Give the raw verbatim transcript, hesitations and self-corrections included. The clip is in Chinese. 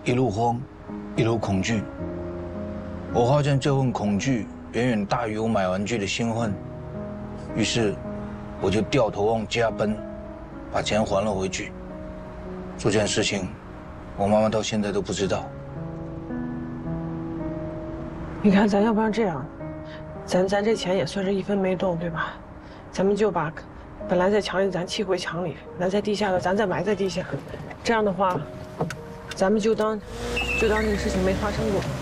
一路慌，一路恐惧。我发现这份恐惧远远大于我买玩具的兴奋，于是我就掉头往家奔，把钱还了回去。这件事情，我妈妈到现在都不知道。 你看，咱要不然这样，咱咱这钱也算是一分没动，对吧？咱们就把本来在墙里咱砌回墙里，咱在地下的咱再埋在地下，这样的话，咱们就当就当这个事情没发生过。